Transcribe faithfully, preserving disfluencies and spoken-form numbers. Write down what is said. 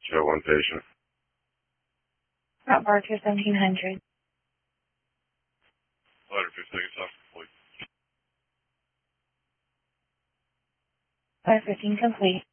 Show one patient. Route Barker, seventeen hundred. Letter fifty seconds off, complete. Letter fifteen complete.